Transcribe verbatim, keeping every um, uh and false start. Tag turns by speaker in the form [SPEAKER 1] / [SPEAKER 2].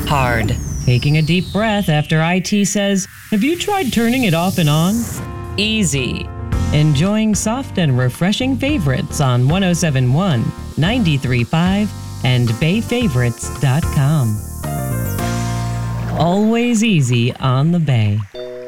[SPEAKER 1] Hard.
[SPEAKER 2] Taking a deep breath after I T says, "Have you tried turning it off and on?"
[SPEAKER 1] Easy.
[SPEAKER 2] Enjoying soft and refreshing favorites on one oh seven point one, ninety-three point five, and bay favorites dot com. Always easy on the Bay.